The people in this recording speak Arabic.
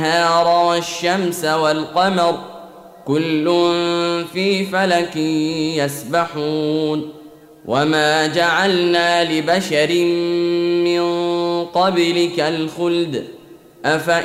والنهار والشمس والقمر كل في فلك يسبحون وما جعلنا لبشر من قبلك الخلد